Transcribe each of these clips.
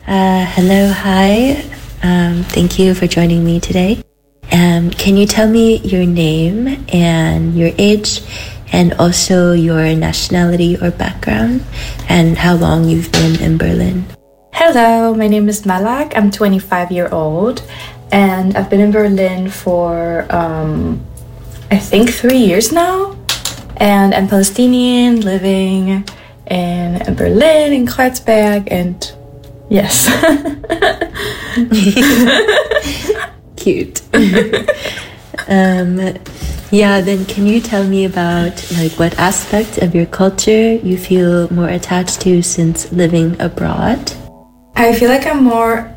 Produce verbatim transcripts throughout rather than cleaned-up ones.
Uh, hello, hi. Um, thank you for joining me today. Um, can you tell me your name and your age and also your nationality or background and how long you've been in Berlin? Hello, my name is Malak. I'm twenty-five years old and I've been in Berlin for um, I think three years now. And I'm Palestinian living in Berlin, in Kreuzberg, and yes. Cute. um, yeah, then can you tell me about like what aspect of your culture you feel more attached to since living abroad? I feel like I'm more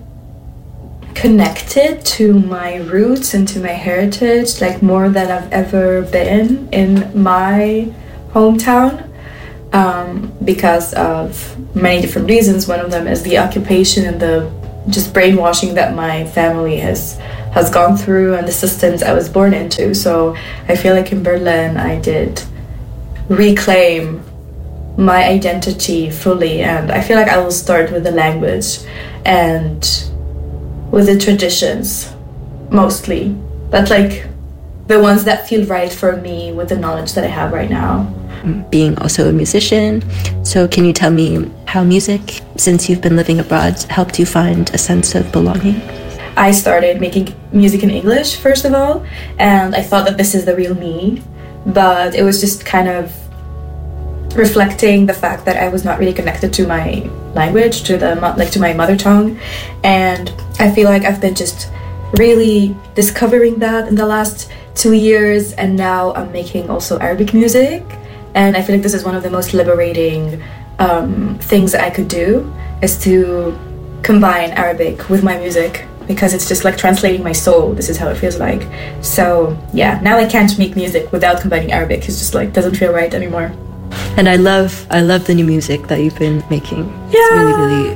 connected to my roots and to my heritage, like more than I've ever been in my hometown. Um, because of many different reasons. One of them is the occupation and the just brainwashing that my family has has gone through and the systems I was born into. So I feel like in Berlin I did reclaim my identity fully, and I feel like I will start with the language and with the traditions mostly, but like the ones that feel right for me with the knowledge that I have right now. Being also a musician, so can you tell me how music, since you've been living abroad, helped you find a sense of belonging? I started making music in English first of all, and I thought that this is the real me, but it was just kind of reflecting the fact that I was not really connected to my language, to the like to my mother tongue, and I feel like I've been just really discovering that in the last two years, and now I'm making also Arabic music. And I feel like this is one of the most liberating um, things that I could do, is to combine Arabic with my music, because it's just like translating my soul. This is how it feels like. So yeah, now I can't make music without combining Arabic. It's just like doesn't feel right anymore. And I love I love the new music that you've been making. Yeah. It's really,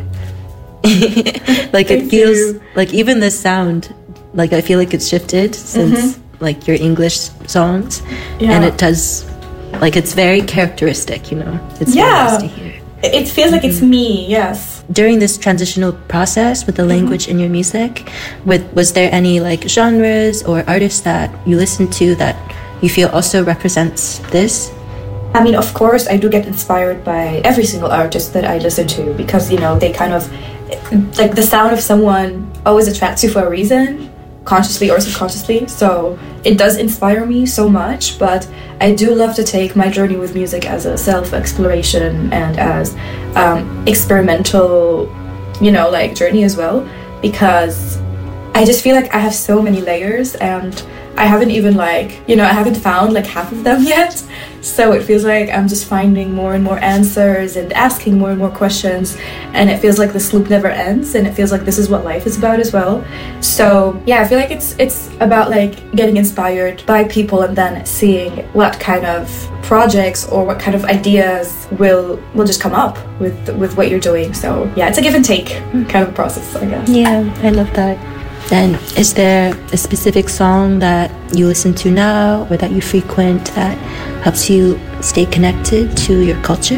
really like it feels you. like even the sound, like I feel like it's shifted since mm-hmm. like your English songs. Yeah. And it does. Like, it's very characteristic, you know? It's yeah. very nice to hear. It feels like mm-hmm. it's me, yes. During this transitional process with the language mm-hmm. in your music, with, was there any, like, genres or artists that you listen to that you feel also represents this? I mean, of course, I do get inspired by every single artist that I listen to, because, you know, they kind of... Like, the sound of someone always attracts you for a reason, consciously or subconsciously, so it does inspire me so much. But I do love to take my journey with music as a self-exploration and as um, experimental, you know, like journey as well, because I just feel like I have so many layers and I haven't even like, you know, I haven't found like half of them yet. So it feels like I'm just finding more and more answers and asking more and more questions, and it feels like this loop never ends, and it feels like this is what life is about as well. So yeah, I feel like it's it's about like getting inspired by people and then seeing what kind of projects or what kind of ideas will will just come up with with what you're doing. So yeah, it's a give and take kind of process, I guess. Yeah, I love that. Then is there a specific song that you listen to now or that you frequent that helps you stay connected to your culture?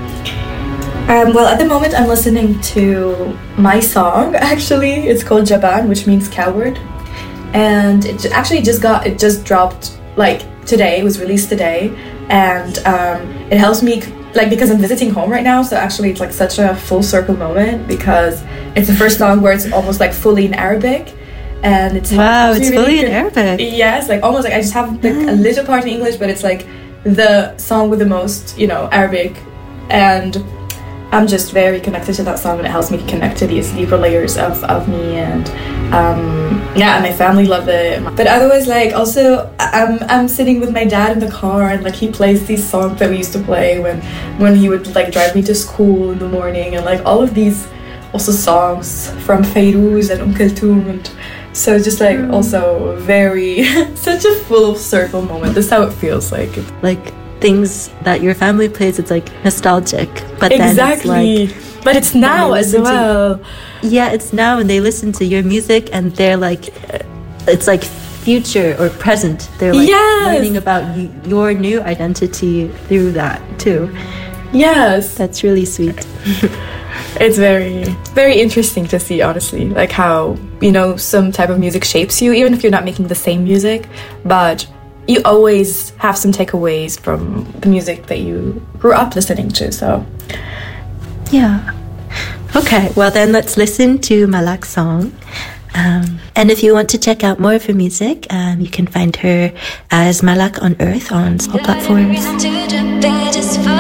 Um, well, at the moment I'm listening to my song, actually. It's called Jaban, which means coward. And it actually just got, it just dropped like today, it was released today. And um, it helps me, like, because I'm visiting home right now, so actually it's like such a full circle moment, because it's the first song where it's almost like fully in Arabic, and it's wow, it's really fully good. in Arabic. Yes, like almost like I just have like a little part in English, but it's like the song with the most, you know, Arabic, and I'm just very connected to that song, and it helps me connect to these deeper layers of, of me, and um, yeah, and my family love it. But otherwise, like, also, I'm I'm sitting with my dad in the car, and like he plays these songs that we used to play when when he would like drive me to school in the morning, and like all of these also songs from Fairuz and Umm Kulthum, and so just like mm. also very such a full circle moment. This is how it feels like. Like things that your family plays, it's like nostalgic, but exactly. then it's like, but it's now as well. To, yeah, it's now, and they listen to your music, and they're like, it's like future or present. They're like yes. learning about y- your new identity through that too. Yes, that's really sweet. It's very, very interesting to see, honestly, like how, you know, some type of music shapes you, even if you're not making the same music, but you always have some takeaways from the music that you grew up listening to, so. Yeah. Okay, well then let's listen to Malak's song. Um, and if you want to check out more of her music, um, you can find her as Malak on Earth on all platforms.